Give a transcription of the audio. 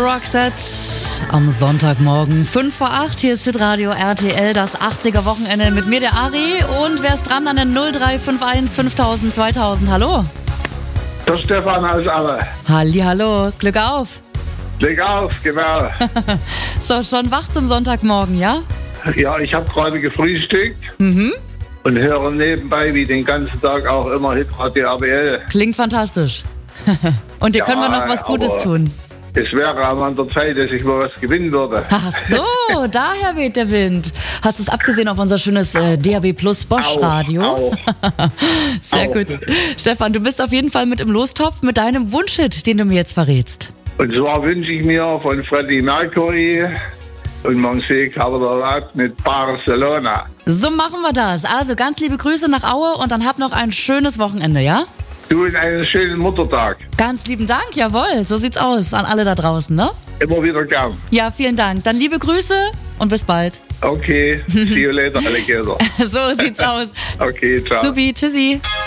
Roxette am Sonntagmorgen 5 vor 8. Hier ist Hitradio RTL, das 80er Wochenende mit mir, der Ari. Und wer ist dran an den 0351 5000 2000? Hallo? Der Stefan aus Aue. Hallihallo, Glück auf. Glück auf, genau. So, schon wach zum Sonntagmorgen, ja? Ja, ich habe gerade gefrühstückt und höre nebenbei wie den ganzen Tag auch immer Hitradio RTL. Klingt fantastisch. Und dir können wir noch was Gutes tun. Es wäre aber an der Zeit, dass ich mal was gewinnen würde. Ach so, daher weht der Wind. Hast du es abgesehen auf unser schönes DAB Plus Bosch Radio? Auch. Sehr gut. Stefan, du bist auf jeden Fall mit im Lostopf mit deinem Wunschhit, den du mir jetzt verrätst. Und zwar wünsche ich mir von Freddie Mercury und Monsieur Cavarat mit Barcelona. So machen wir das. Also ganz liebe Grüße nach Aue und dann habt noch ein schönes Wochenende, ja? Du und einen schönen Muttertag. Ganz lieben Dank, jawohl. So sieht's aus an alle da draußen, ne? Immer wieder gern. Ja, vielen Dank. Dann liebe Grüße und bis bald. Okay, see you later, Alligator. So sieht's aus. Okay, ciao. Supi, tschüssi.